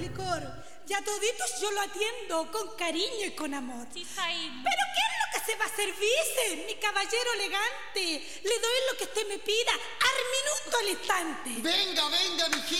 licor. Y a toditos yo lo atiendo con cariño y con amor. Sí, sabemos. ¿Pero qué es lo que se va a servirse, mi caballero elegante? Le doy lo que usted me pida, al minuto, al instante. Venga, mijita.